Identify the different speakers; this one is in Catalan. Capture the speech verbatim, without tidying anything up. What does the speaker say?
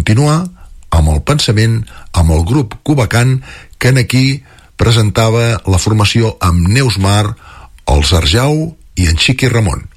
Speaker 1: continuar amb el pensament amb el grup Cubacant, que en aquí presentava la formació amb Neus Mar, el Sarjau i en Xiqui Ramon.